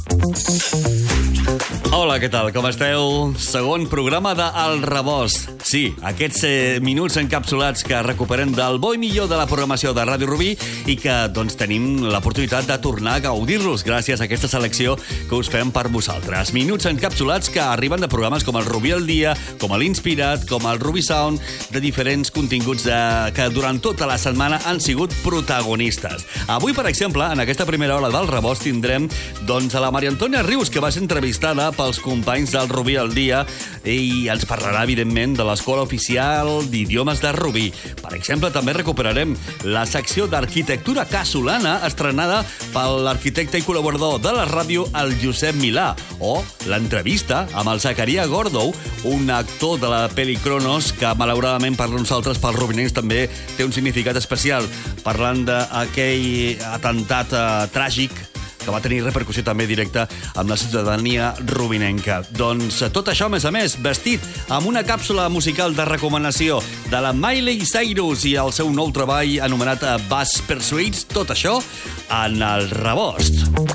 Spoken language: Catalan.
Hola, què tal? Com esteu? Segon programa de El Rebost. Sí, aquests minuts encapsulats que recuperem del bo i millor de la programació de Ràdio Rubí i que, doncs, tenim l'oportunitat de tornar a gaudir-los gràcies a aquesta selecció que us fem per vosaltres. Minuts encapsulats que arriben de programes com el Rubí al Dia, com l'Inspirat, com el Rubí Sound, de diferents continguts que durant tota la setmana han sigut protagonistes. Avui, per exemple, en aquesta primera hora del Rebost tindrem, doncs, a la Maria Antònia Rius, que va ser entrevistada pels companys del Rubí al Dia i ens parlarà, evidentment, de l'Escola Oficial d'Idiomes de Rubí. Per exemple, també recuperarem la secció d'Arquitectura Casolana estrenada per l'arquitecte i col·laborador de la ràdio, el Josep Milà, o l'entrevista amb el Zacaria Gordo, un actor de la pel·li Cronos que, malauradament, per nosaltres, pels rubinencs, també té un significat especial, parlant d'aquell atemptat tràgic que va tenir repercussió també directa amb la ciutadania rubinenca. Doncs tot això, a més, vestit amb una càpsula musical de recomanació de la Miley Cyrus i el seu nou treball anomenat Bass Persuades, tot això en el Rebost.